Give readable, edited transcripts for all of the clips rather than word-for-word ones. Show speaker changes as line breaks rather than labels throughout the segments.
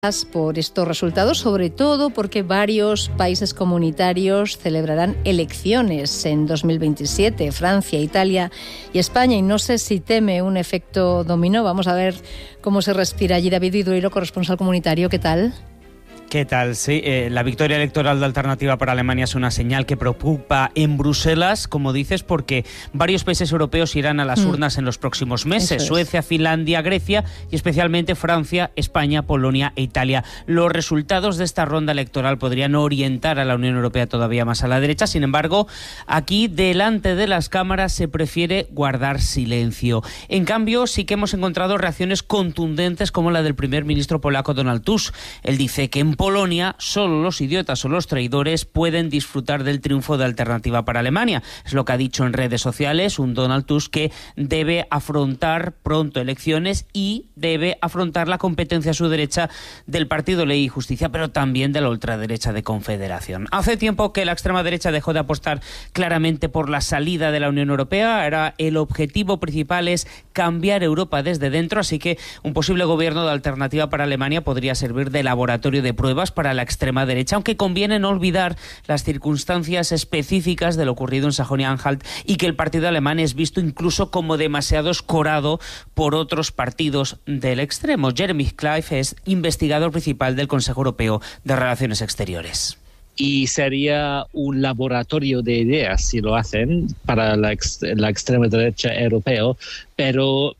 por estos resultados, sobre todo porque varios países comunitarios celebrarán elecciones en 2027, Francia, Italia y España, y no sé si teme un efecto dominó. Vamos a ver cómo se respira allí. David Vidueiro, corresponsal comunitario, ¿qué tal?
¿Qué tal? Sí, la victoria electoral de Alternativa para Alemania es una señal que preocupa en Bruselas, como dices, porque varios países europeos irán a las urnas en los próximos meses. Suecia, Finlandia, Grecia y especialmente Francia, España, Polonia e Italia. Los resultados de esta ronda electoral podrían orientar a la Unión Europea todavía más a la derecha. Sin embargo, aquí delante de las cámaras se prefiere guardar silencio. En cambio, sí que hemos encontrado reacciones contundentes como la del primer ministro polaco Donald Tusk. Él dice que en Polonia solo los idiotas o los traidores pueden disfrutar del triunfo de Alternativa para Alemania. Es lo que ha dicho en redes sociales un Donald Tusk que debe afrontar pronto elecciones y debe afrontar la competencia a su derecha del Partido Ley y Justicia, pero también de la ultraderecha de Confederación. Hace tiempo que la extrema derecha dejó de apostar claramente por la salida de la Unión Europea. Ahora el objetivo principal es cambiar Europa desde dentro, así que un posible gobierno de Alternativa para Alemania podría servir de laboratorio de pruebas para la extrema derecha, aunque conviene no olvidar las circunstancias específicas de lo ocurrido en Sajonia-Anhalt y que el partido alemán es visto incluso como demasiado escorado por otros partidos del extremo. Jeremy Clive es investigador principal del Consejo Europeo de Relaciones Exteriores.
Y sería un laboratorio de ideas si lo hacen para la extrema derecha europeo, pero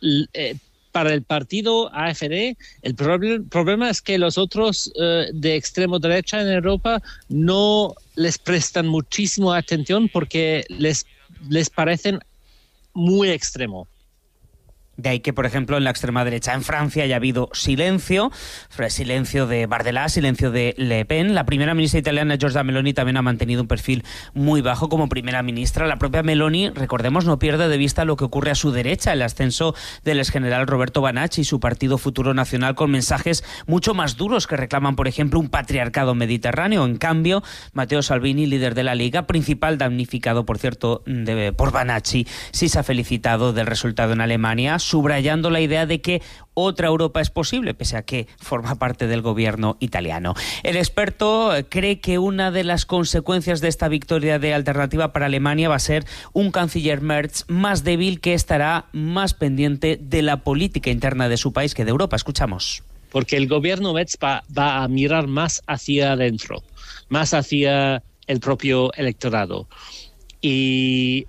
para el partido AfD, el problema es que los otros de extrema derecha en Europa no les prestan muchísimo atención porque les parecen muy extremo.
De ahí que, por ejemplo, en la extrema derecha en Francia haya habido silencio de Bardella, silencio de Le Pen. La primera ministra italiana, Giorgia Meloni, también ha mantenido un perfil muy bajo como primera ministra. La propia Meloni, recordemos, no pierde de vista lo que ocurre a su derecha, el ascenso del exgeneral Roberto Banacci y su partido Futuro Nacional, con mensajes mucho más duros que reclaman, por ejemplo, un patriarcado mediterráneo. En cambio, Matteo Salvini, líder de la Liga, principal damnificado, por cierto, por Banacci, sí se ha felicitado del resultado en Alemania, subrayando la idea de que otra Europa es posible, pese a que forma parte del gobierno italiano. El experto cree que una de las consecuencias de esta victoria de Alternativa para Alemania va a ser un canciller Merz más débil, que estará más pendiente de la política interna de su país que de Europa. Escuchamos.
Porque el gobierno Merz va a mirar más hacia adentro, más hacia el propio electorado. Y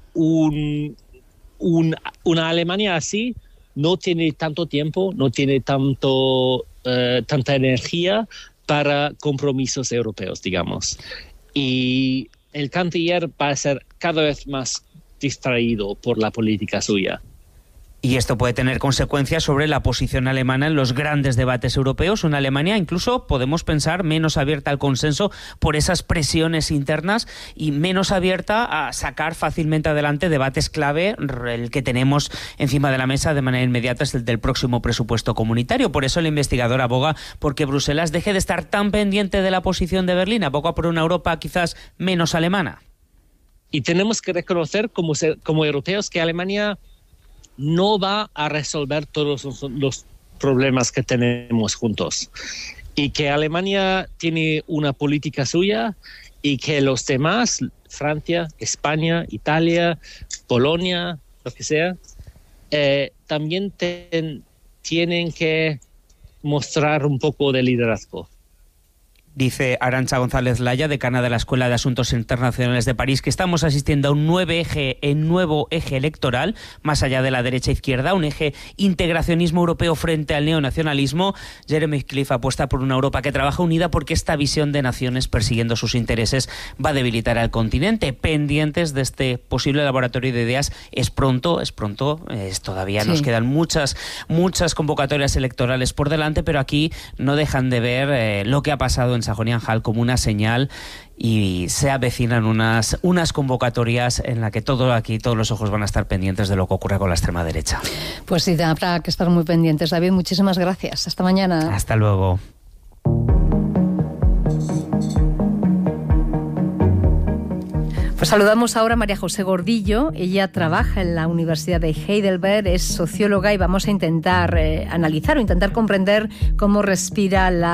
una Alemania así no tiene tanto tiempo, no tiene tanta energía para compromisos europeos, digamos. Y el canciller va a ser cada vez más distraído por la política suya.
Y esto puede tener consecuencias sobre la posición alemana en los grandes debates europeos. Una Alemania, incluso podemos pensar, menos abierta al consenso por esas presiones internas y menos abierta a sacar fácilmente adelante debates clave. El que tenemos encima de la mesa de manera inmediata es el del próximo presupuesto comunitario. Por eso el investigador aboga porque Bruselas deje de estar tan pendiente de la posición de Berlín, aboga por una Europa quizás menos alemana.
Y tenemos que reconocer como europeos que Alemania no va a resolver todos los problemas que tenemos juntos. Y que Alemania tiene una política suya y que los demás, Francia, España, Italia, Polonia, lo que sea, también tienen que mostrar un poco de liderazgo.
Dice Arantxa González Laya, decana de la Escuela de Asuntos Internacionales de París, que estamos asistiendo a un nuevo eje electoral, más allá de la derecha-izquierda, un eje integracionismo europeo frente al neonacionalismo. Jeremy Clive apuesta por una Europa que trabaja unida porque esta visión de naciones persiguiendo sus intereses va a debilitar al continente. Pendientes de este posible laboratorio de ideas, es pronto, todavía nos quedan muchas convocatorias electorales por delante, pero aquí no dejan de ver lo que ha pasado en Sajonia-Anhalt como una señal, y se avecinan unas convocatorias en la que todos los ojos van a estar pendientes de lo que ocurre con la extrema derecha.
Pues sí, habrá que estar muy pendientes. David, muchísimas gracias. Hasta mañana.
Hasta luego.
Pues saludamos ahora a María José Gordillo. Ella trabaja en la Universidad de Heidelberg, es socióloga y vamos a intentar analizar o intentar comprender cómo respira la